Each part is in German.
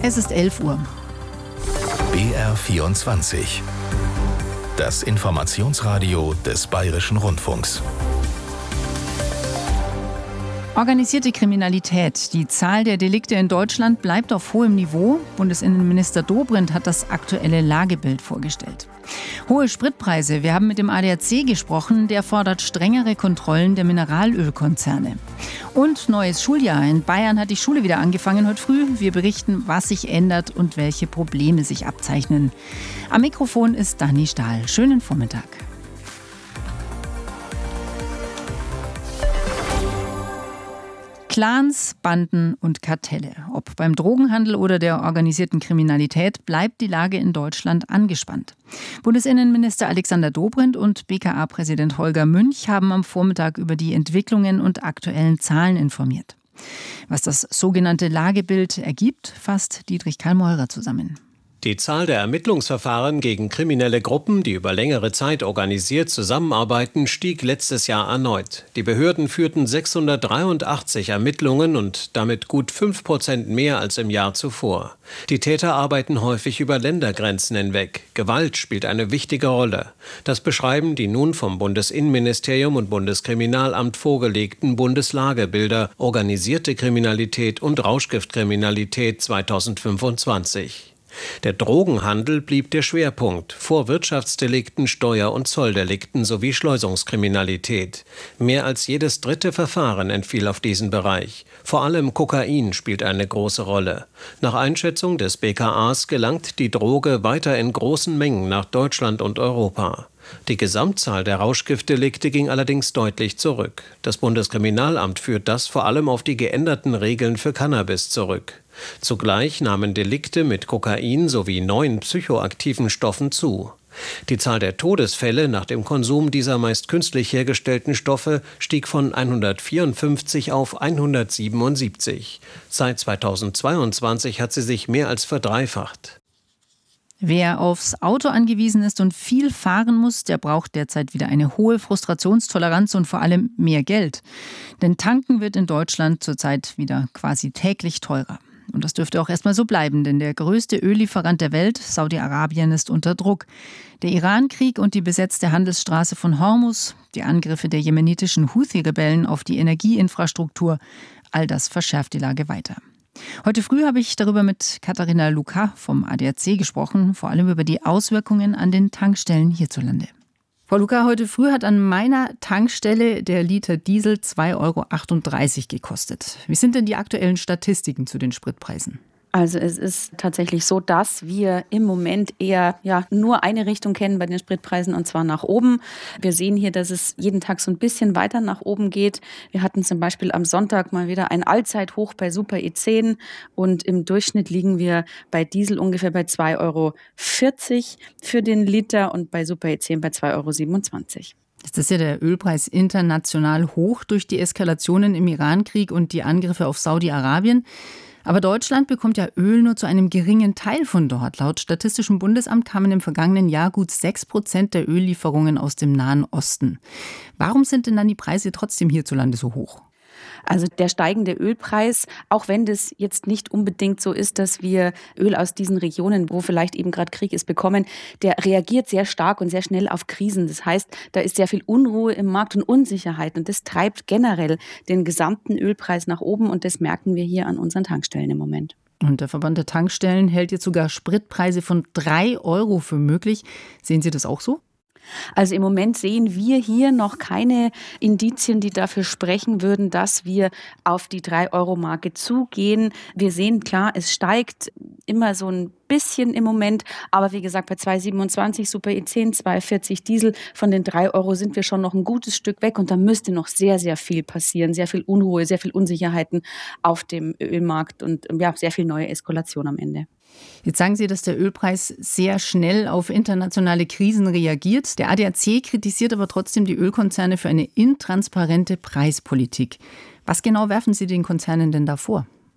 Es ist 11 Uhr. BR24. Das Informationsradio des Bayerischen Rundfunks. Organisierte Kriminalität. Die Zahl der Delikte in Deutschland bleibt auf hohem Niveau. Bundesinnenminister Dobrindt hat das aktuelle Lagebild vorgestellt. Hohe Spritpreise. Wir haben mit dem ADAC gesprochen. Der fordert strengere Kontrollen der Mineralölkonzerne. Und neues Schuljahr. In Bayern hat die Schule wieder angefangen heute früh. Wir berichten, was sich ändert und welche Probleme sich abzeichnen. Am Mikrofon ist Dani Stahl. Schönen Vormittag. Clans, Banden und Kartelle. Ob beim Drogenhandel oder der organisierten Kriminalität, bleibt die Lage in Deutschland angespannt. Bundesinnenminister Alexander Dobrindt und BKA-Präsident Holger Münch haben am Vormittag über die Entwicklungen und aktuellen Zahlen informiert. Was das sogenannte Lagebild ergibt, fasst Dietrich Karl-Meurer zusammen. Die Zahl der Ermittlungsverfahren gegen kriminelle Gruppen, die über längere Zeit organisiert zusammenarbeiten, stieg letztes Jahr erneut. Die Behörden führten 683 Ermittlungen und damit gut 5% mehr als im Jahr zuvor. Die Täter arbeiten häufig über Ländergrenzen hinweg. Gewalt spielt eine wichtige Rolle. Das beschreiben die nun vom Bundesinnenministerium und Bundeskriminalamt vorgelegten Bundeslagebilder Organisierte Kriminalität und Rauschgiftkriminalität 2025. Der Drogenhandel blieb der Schwerpunkt, vor Wirtschaftsdelikten, Steuer- und Zolldelikten sowie Schleusungskriminalität. Mehr als jedes dritte Verfahren entfiel auf diesen Bereich. Vor allem Kokain spielt eine große Rolle. Nach Einschätzung des BKAs gelangt die Droge weiter in großen Mengen nach Deutschland und Europa. Die Gesamtzahl der Rauschgiftdelikte ging allerdings deutlich zurück. Das Bundeskriminalamt führt das vor allem auf die geänderten Regeln für Cannabis zurück. Zugleich nahmen Delikte mit Kokain sowie neuen psychoaktiven Stoffen zu. Die Zahl der Todesfälle nach dem Konsum dieser meist künstlich hergestellten Stoffe stieg von 154 auf 177. Seit 2022 hat sie sich mehr als verdreifacht. Wer aufs Auto angewiesen ist und viel fahren muss, der braucht derzeit wieder eine hohe Frustrationstoleranz und vor allem mehr Geld. Denn tanken wird in Deutschland zurzeit wieder quasi täglich teurer. Und das dürfte auch erstmal so bleiben, denn der größte Öllieferant der Welt, Saudi-Arabien, ist unter Druck. Der Iran-Krieg und die besetzte Handelsstraße von Hormuz, die Angriffe der jemenitischen Houthi-Rebellen auf die Energieinfrastruktur, all das verschärft die Lage weiter. Heute früh habe ich darüber mit Katharina Luka vom ADAC gesprochen, vor allem über die Auswirkungen an den Tankstellen hierzulande. Frau Luka, heute früh hat an meiner Tankstelle der Liter Diesel 2,38 € gekostet. Wie sind denn die aktuellen Statistiken zu den Spritpreisen? Also es ist tatsächlich so, dass wir im Moment eher nur eine Richtung kennen bei den Spritpreisen, und zwar nach oben. Wir sehen hier, dass es jeden Tag so ein bisschen weiter nach oben geht. Wir hatten zum Beispiel am Sonntag mal wieder ein Allzeithoch bei Super E10 und im Durchschnitt liegen wir bei Diesel ungefähr bei 2,40 € für den Liter und bei Super E10 bei 2,27 €. Jetzt ist ja der Ölpreis international hoch durch die Eskalationen im Iran-Krieg und die Angriffe auf Saudi-Arabien. Aber Deutschland bekommt ja Öl nur zu einem geringen Teil von dort. Laut Statistischem Bundesamt kamen im vergangenen Jahr gut 6% der Öllieferungen aus dem Nahen Osten. Warum sind denn dann die Preise trotzdem hierzulande so hoch? Also der steigende Ölpreis, auch wenn das jetzt nicht unbedingt so ist, dass wir Öl aus diesen Regionen, wo vielleicht eben gerade Krieg ist, bekommen, der reagiert sehr stark und sehr schnell auf Krisen. Das heißt, da ist sehr viel Unruhe im Markt und Unsicherheit und das treibt generell den gesamten Ölpreis nach oben und das merken wir hier an unseren Tankstellen im Moment. Und der Verband der Tankstellen hält jetzt sogar Spritpreise von 3 € für möglich. Sehen Sie das auch so? Also im Moment sehen wir hier noch keine Indizien, die dafür sprechen würden, dass wir auf die 3-Euro-Marke zugehen. Wir sehen klar, es steigt immer so ein bisschen im Moment, aber wie gesagt, bei 2,27 Super E10, 2,40 Diesel, von den 3 € sind wir schon noch ein gutes Stück weg und da müsste noch sehr, sehr viel passieren, sehr viel Unruhe, sehr viel Unsicherheiten auf dem Ölmarkt und sehr viel neue Eskalation am Ende. Jetzt sagen Sie, dass der Ölpreis sehr schnell auf internationale Krisen reagiert. Der ADAC kritisiert aber trotzdem die Ölkonzerne für eine intransparente Preispolitik. Was genau werfen Sie den Konzernen denn da vor?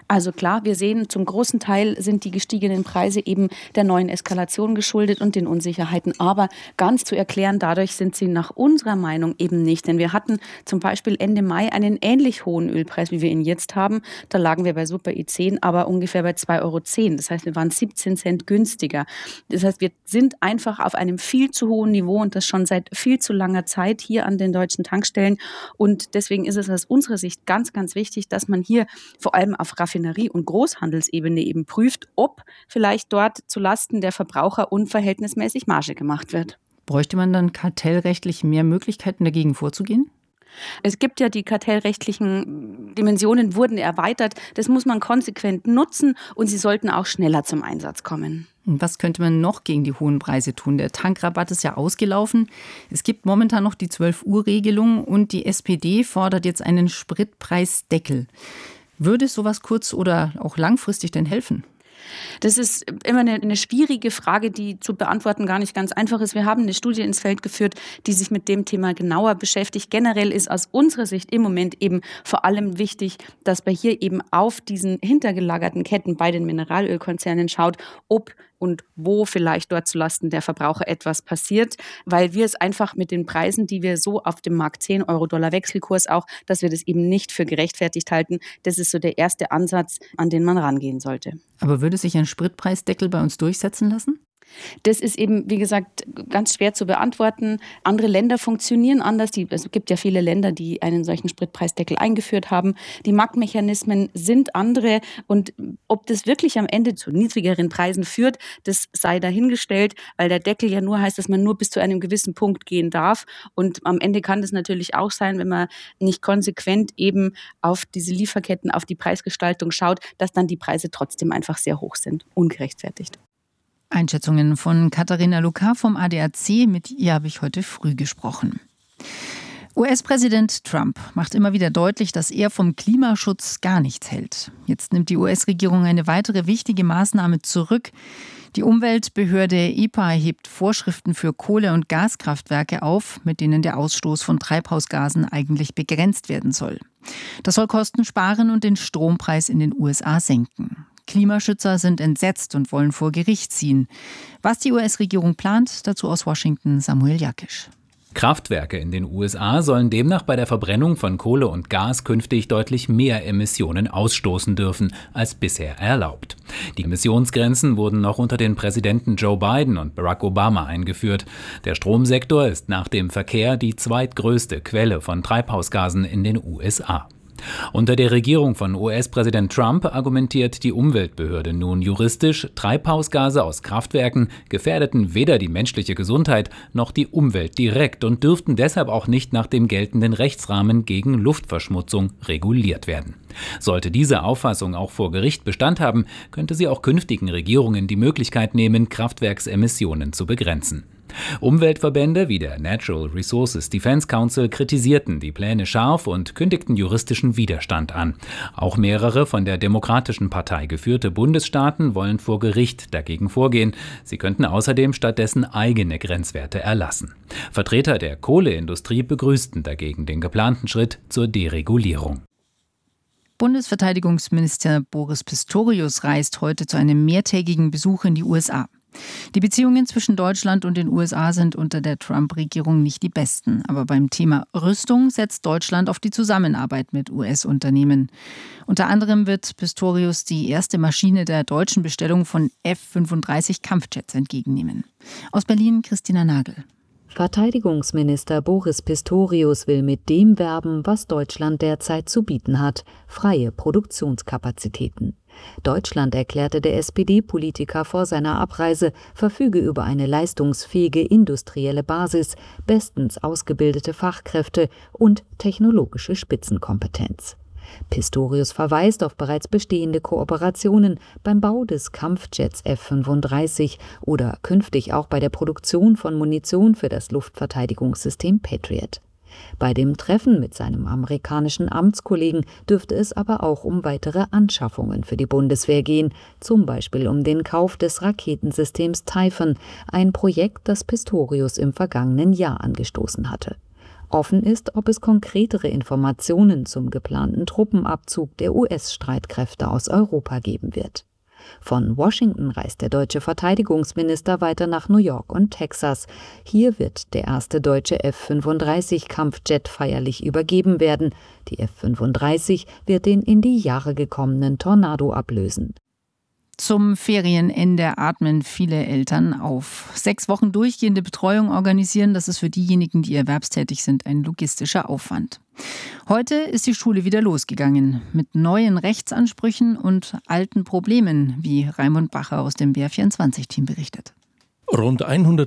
Also klar, wir sehen, zum großen Teil sind die gestiegenen Preise eben der neuen Eskalation geschuldet und den Unsicherheiten. Aber ganz zu erklären, dadurch sind sie nach unserer Meinung eben nicht. Denn wir hatten zum Beispiel Ende Mai einen ähnlich hohen Ölpreis, wie wir ihn jetzt haben. Da lagen wir bei Super E10, aber ungefähr bei 2,10 €. Das heißt, wir waren 17 Cent günstiger. Das heißt, wir sind einfach auf einem viel zu hohen Niveau und das schon seit viel zu langer Zeit hier an den deutschen Tankstellen. Und deswegen ist es aus unserer Sicht ganz, ganz wichtig, dass man hier vor allem auf Raffinerie- und Großhandelsebene eben prüft, ob vielleicht dort zulasten der Verbraucher unverhältnismäßig Marge gemacht wird. Bräuchte man dann kartellrechtlich mehr Möglichkeiten, dagegen vorzugehen? Es gibt ja die kartellrechtlichen Dimensionen, wurden erweitert. Das muss man konsequent nutzen und sie sollten auch schneller zum Einsatz kommen. Und was könnte man noch gegen die hohen Preise tun? Der Tankrabatt ist ja ausgelaufen. Es gibt momentan noch die 12-Uhr-Regelung und die SPD fordert jetzt einen Spritpreisdeckel. Würde sowas kurz- oder auch langfristig denn helfen? Das ist immer eine schwierige Frage, die zu beantworten gar nicht ganz einfach ist. Wir haben eine Studie ins Feld geführt, die sich mit dem Thema genauer beschäftigt. Generell ist aus unserer Sicht im Moment eben vor allem wichtig, dass man hier eben auf diesen hintergelagerten Ketten bei den Mineralölkonzernen schaut, ob und wo vielleicht dort zulasten der Verbraucher etwas passiert, weil wir es einfach mit den Preisen, die wir so auf dem Markt 10 Euro-Dollar Wechselkurs auch, dass wir das eben nicht für gerechtfertigt halten. Das ist so der erste Ansatz, an den man rangehen sollte. Aber würde sich ein Spritpreisdeckel bei uns durchsetzen lassen? Das ist eben, wie gesagt, ganz schwer zu beantworten. Andere Länder funktionieren anders. Es gibt ja viele Länder, die einen solchen Spritpreisdeckel eingeführt haben. Die Marktmechanismen sind andere. Und ob das wirklich am Ende zu niedrigeren Preisen führt, das sei dahingestellt, weil der Deckel ja nur heißt, dass man nur bis zu einem gewissen Punkt gehen darf. Und am Ende kann das natürlich auch sein, wenn man nicht konsequent eben auf diese Lieferketten, auf die Preisgestaltung schaut, dass dann die Preise trotzdem einfach sehr hoch sind, ungerechtfertigt. Einschätzungen von Katharina Luka vom ADAC, mit ihr habe ich heute früh gesprochen. US-Präsident Trump macht immer wieder deutlich, dass er vom Klimaschutz gar nichts hält. Jetzt nimmt die US-Regierung eine weitere wichtige Maßnahme zurück. Die Umweltbehörde EPA erhebt Vorschriften für Kohle- und Gaskraftwerke auf, mit denen der Ausstoß von Treibhausgasen eigentlich begrenzt werden soll. Das soll Kosten sparen und den Strompreis in den USA senken. Klimaschützer sind entsetzt und wollen vor Gericht ziehen. Was die US-Regierung plant, dazu aus Washington Samuel Jakisch. Kraftwerke in den USA sollen demnach bei der Verbrennung von Kohle und Gas künftig deutlich mehr Emissionen ausstoßen dürfen als bisher erlaubt. Die Emissionsgrenzen wurden noch unter den Präsidenten Joe Biden und Barack Obama eingeführt. Der Stromsektor ist nach dem Verkehr die zweitgrößte Quelle von Treibhausgasen in den USA. Unter der Regierung von US-Präsident Trump argumentiert die Umweltbehörde nun juristisch, Treibhausgase aus Kraftwerken gefährdeten weder die menschliche Gesundheit noch die Umwelt direkt und dürften deshalb auch nicht nach dem geltenden Rechtsrahmen gegen Luftverschmutzung reguliert werden. Sollte diese Auffassung auch vor Gericht Bestand haben, könnte sie auch künftigen Regierungen die Möglichkeit nehmen, Kraftwerksemissionen zu begrenzen. Umweltverbände wie der Natural Resources Defense Council kritisierten die Pläne scharf und kündigten juristischen Widerstand an. Auch mehrere von der Demokratischen Partei geführte Bundesstaaten wollen vor Gericht dagegen vorgehen. Sie könnten außerdem stattdessen eigene Grenzwerte erlassen. Vertreter der Kohleindustrie begrüßten dagegen den geplanten Schritt zur Deregulierung. Bundesverteidigungsminister Boris Pistorius reist heute zu einem mehrtägigen Besuch in die USA. Die Beziehungen zwischen Deutschland und den USA sind unter der Trump-Regierung nicht die besten. Aber beim Thema Rüstung setzt Deutschland auf die Zusammenarbeit mit US-Unternehmen. Unter anderem wird Pistorius die erste Maschine der deutschen Bestellung von F-35 Kampfjets entgegennehmen. Aus Berlin Christina Nagel. Verteidigungsminister Boris Pistorius will mit dem werben, was Deutschland derzeit zu bieten hat: freie Produktionskapazitäten. Deutschland, erklärte der SPD-Politiker vor seiner Abreise, verfüge über eine leistungsfähige industrielle Basis, bestens ausgebildete Fachkräfte und technologische Spitzenkompetenz. Pistorius verweist auf bereits bestehende Kooperationen beim Bau des Kampfjets F-35 oder künftig auch bei der Produktion von Munition für das Luftverteidigungssystem Patriot. Bei dem Treffen mit seinem amerikanischen Amtskollegen dürfte es aber auch um weitere Anschaffungen für die Bundeswehr gehen, zum Beispiel um den Kauf des Raketensystems Typhoon, ein Projekt, das Pistorius im vergangenen Jahr angestoßen hatte. Offen ist, ob es konkretere Informationen zum geplanten Truppenabzug der US-Streitkräfte aus Europa geben wird. Von Washington reist der deutsche Verteidigungsminister weiter nach New York und Texas. Hier wird der erste deutsche F-35-Kampfjet feierlich übergeben werden. Die F-35 wird den in die Jahre gekommenen Tornado ablösen. Zum Ferienende atmen viele Eltern auf. 6 Wochen durchgehende Betreuung organisieren, das ist für diejenigen, die erwerbstätig sind, ein logistischer Aufwand. Heute ist die Schule wieder losgegangen mit neuen Rechtsansprüchen und alten Problemen, wie Raimund Bacher aus dem BR24-Team berichtet. Rund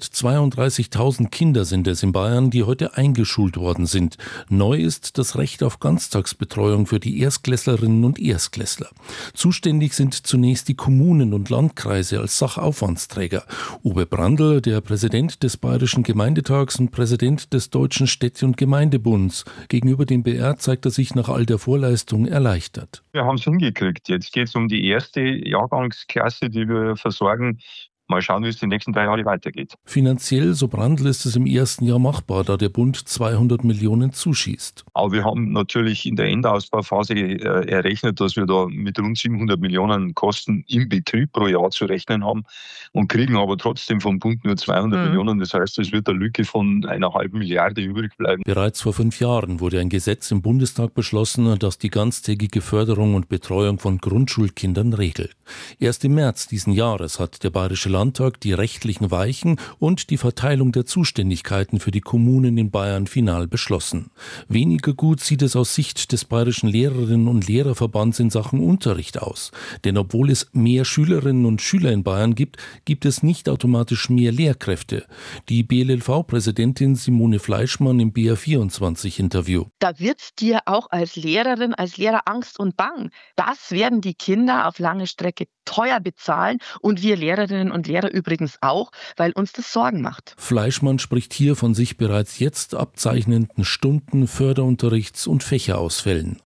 132.000 Kinder sind es in Bayern, die heute eingeschult worden sind. Neu ist das Recht auf Ganztagsbetreuung für die Erstklässlerinnen und Erstklässler. Zuständig sind zunächst die Kommunen und Landkreise als Sachaufwandsträger. Uwe Brandl, der Präsident des Bayerischen Gemeindetags und Präsident des Deutschen Städte- und Gemeindebunds. Gegenüber dem BR zeigt er sich nach all der Vorleistung erleichtert. Wir haben es hingekriegt. Jetzt geht es um die erste Jahrgangsklasse, die wir versorgen. Mal schauen, wie es die nächsten 3 Jahre weitergeht. Finanziell, so Brandl, ist es im ersten Jahr machbar, da der Bund 200 Millionen zuschießt. Aber wir haben natürlich in der Endausbauphase errechnet, dass wir da mit rund 700 Millionen Kosten im Betrieb pro Jahr zu rechnen haben und kriegen aber trotzdem vom Bund nur 200 Millionen. Das heißt, es wird eine Lücke von 1,5 Milliarde übrig bleiben. Bereits vor 5 Jahren wurde ein Gesetz im Bundestag beschlossen, das die ganztägige Förderung und Betreuung von Grundschulkindern regelt. Erst im März diesen Jahres hat der Bayerische Landtag die rechtlichen Weichen und die Verteilung der Zuständigkeiten für die Kommunen in Bayern final beschlossen. Weniger gut sieht es aus Sicht des Bayerischen Lehrerinnen- und Lehrerverbands in Sachen Unterricht aus. Denn obwohl es mehr Schülerinnen und Schüler in Bayern gibt, gibt es nicht automatisch mehr Lehrkräfte. Die BLLV-Präsidentin Simone Fleischmann im BR24-Interview. Da wird dir auch als Lehrerin, als Lehrer Angst und Bang. Das werden die Kinder auf lange Strecke teuer bezahlen und wir Lehrerinnen und Lehrer übrigens auch, weil uns das Sorgen macht. Fleischmann spricht hier von sich bereits jetzt abzeichnenden Stunden-, Förderunterrichts- und Fächerausfällen.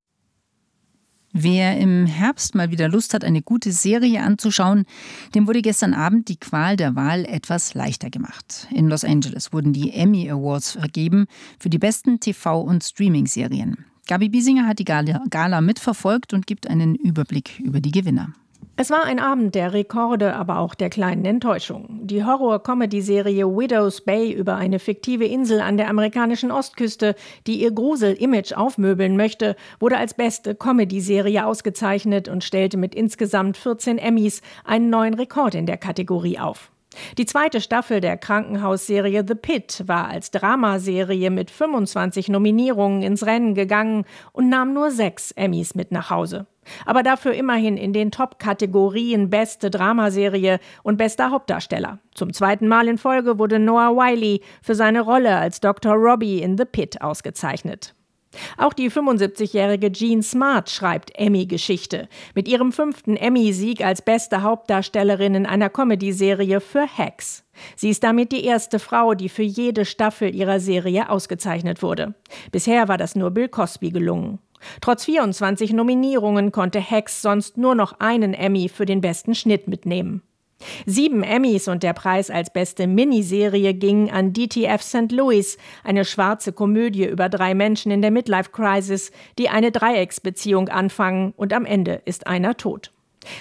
Wer im Herbst mal wieder Lust hat, eine gute Serie anzuschauen, dem wurde gestern Abend die Qual der Wahl etwas leichter gemacht. In Los Angeles wurden die Emmy Awards vergeben für die besten TV- und Streaming-Serien. Gabi Biesinger hat die Gala mitverfolgt und gibt einen Überblick über die Gewinner. Es war ein Abend der Rekorde, aber auch der kleinen Enttäuschung. Die Horror-Comedy-Serie Widow's Bay über eine fiktive Insel an der amerikanischen Ostküste, die ihr Grusel-Image aufmöbeln möchte, wurde als beste Comedy-Serie ausgezeichnet und stellte mit insgesamt 14 Emmys einen neuen Rekord in der Kategorie auf. Die zweite Staffel der Krankenhausserie The Pit war als Dramaserie mit 25 Nominierungen ins Rennen gegangen und nahm nur 6 Emmys mit nach Hause. Aber dafür immerhin in den Top-Kategorien Beste Dramaserie und Bester Hauptdarsteller. Zum 2. Mal in Folge wurde Noah Wyle für seine Rolle als Dr. Robbie in The Pit ausgezeichnet. Auch die 75-jährige Jean Smart schreibt Emmy-Geschichte mit ihrem 5. Emmy-Sieg als beste Hauptdarstellerin in einer Comedy-Serie für Hacks. Sie ist damit die erste Frau, die für jede Staffel ihrer Serie ausgezeichnet wurde. Bisher war das nur Bill Cosby gelungen. Trotz 24 Nominierungen konnte Hacks sonst nur noch einen Emmy für den besten Schnitt mitnehmen. 7 Emmys und der Preis als beste Miniserie gingen an DTF St. Louis, eine schwarze Komödie über 3 Menschen in der Midlife-Crisis, die eine Dreiecksbeziehung anfangen und am Ende ist einer tot.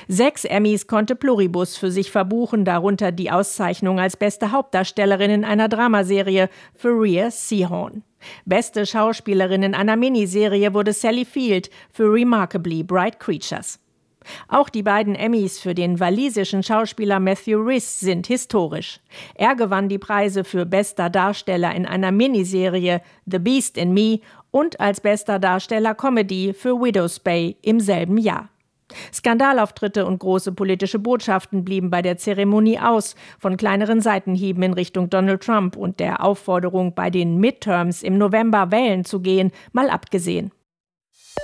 6 Emmys konnte Pluribus für sich verbuchen, darunter die Auszeichnung als beste Hauptdarstellerin in einer Dramaserie für Rhea Seehorn. Beste Schauspielerin in einer Miniserie wurde Sally Field für Remarkably Bright Creatures. Auch die beiden Emmys für den walisischen Schauspieler Matthew Rhys sind historisch. Er gewann die Preise für bester Darsteller in einer Miniserie The Beast in Me und als bester Darsteller Comedy für Widow's Bay im selben Jahr. Skandalauftritte und große politische Botschaften blieben bei der Zeremonie aus, von kleineren Seitenhieben in Richtung Donald Trump und der Aufforderung, bei den Midterms im November wählen zu gehen, mal abgesehen.